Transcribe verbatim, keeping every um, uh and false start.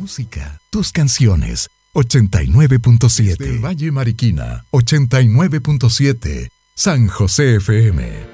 música, tus canciones. ochenta y nueve punto siete. Desde Valle Mariquina, ochenta y nueve punto siete. San José F M.